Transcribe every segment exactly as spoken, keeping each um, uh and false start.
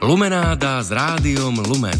Lumenáda s Rádiom Lumen.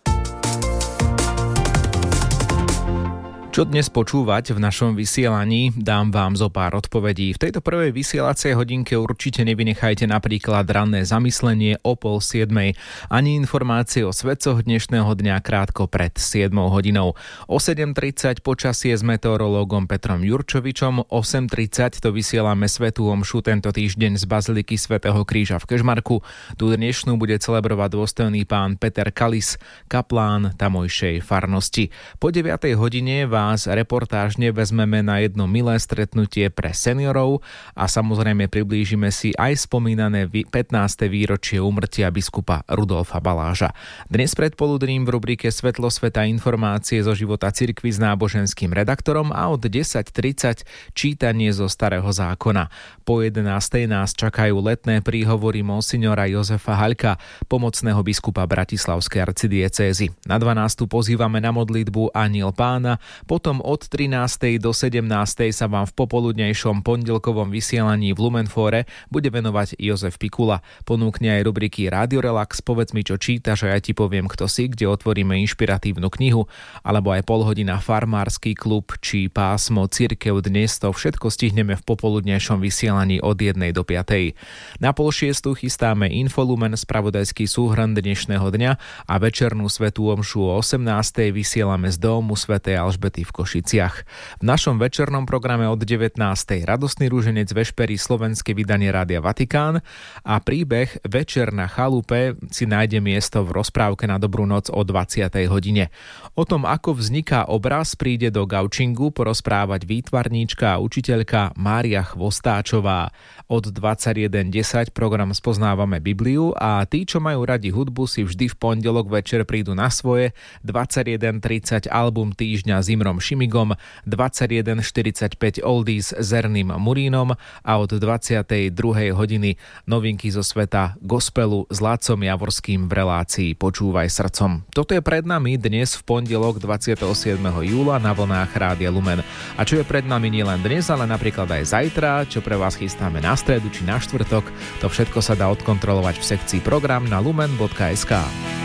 Čo dnes počúvať v našom vysielaní? Dám vám zo pár odpovedí. V tejto prvej vysielacej hodinke určite nevynechajte napríklad ranné zamyslenie o pol siedmej, ani informácie o svetcoch dnešného dňa krátko pred siedmou hodinou. O sedem tridsať počasie s meteorológom Petrom Jurčovičom, osem tridsať to vysielame svätú omšu tento týždeň z Baziliky svätého Kríža v Kežmarku. Tu dnešnú bude celebrovať dôstojný pán Peter Kalis, kaplán tamojšej farnosti. Po deviatej hodine vás Vás reportážne vezmeme na jedno milé stretnutie pre seniorov a samozrejme priblížime si aj spomínané pätnáste výročie úmrtia biskupa Rudolfa Baláža. Dnes predpoludním v rubrike Svetlo sveta informácie zo života cirkvi s náboženským redaktorom a od desať tridsať čítanie zo Starého zákona. Po jedenástej nás čakajú letné príhovory monsignora Jozefa Haľka, pomocného biskupa Bratislavskej arcidiecézy. Na dvanástu pozývame na modlitbu Anjel Pána. Potom od trinástej do sedemnástej sa vám v popoludnejšom pondelkovom vysielaní v Lumenfore bude venovať Jozef Pikula. Ponúkne aj rubriky Radio Relax, povedz mi, čo čítaš a ja ti poviem, kto si, kde otvoríme inšpiratívnu knihu, alebo aj polhodina Farmársky klub či pásmo Cirkev dnes. To všetko stihneme v popoludnejšom vysielaní od jednej do piatej. Na pol šiestu chystáme Infolumen, spravodajský súhrn dnešného dňa a večernú svätú omšu o osemnástej vysielame z domu svätej Alžbety v Košiciach. V našom večernom programe od devätnástej radostný rúženec vešpery, slovenské vydanie Rádia Vatikán a príbeh Večer na chalupe si nájde miesto v rozprávke Na dobrú noc o dvadsiatej hodine. O tom, ako vzniká obraz, príde do gaučingu porozprávať výtvarníčka a učiteľka Mária Chvostáčová. Od dvadsaťjeden desať program Spoznávame Bibliu a tí, čo majú radi hudbu, si vždy v pondelok večer prídu na svoje. dvadsaťjeden tridsať album týždňa s Imrom Šimigom, dvadsaťjeden štyridsaťpäť Oldies s Erným Murínom a od dvadsiatej druhej hodiny novinky zo sveta gospelu s Lácom Javorským v relácii Počúvaj srdcom. Toto je pred nami dnes v pondelok dvadsiateho siedmeho júla na vlnách Rádia Lumen. A čo je pred nami nielen dnes, ale napríklad aj zajtra, čo pre vás chystáme na stredu či na štvrtok, to všetko sa dá odkontrolovať v sekcii program na lumen bodka es ká.